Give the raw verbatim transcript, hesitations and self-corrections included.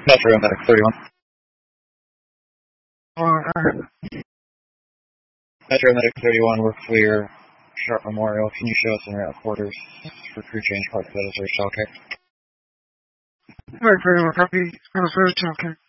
Metro Medic thirty-one. Alright. Metro Medic thirty-one, we're clear. Sharp Memorial, can you show us in route quarters for crew change, park photos, or shell care? Alright, pretty much copy. Kind of photo, okay.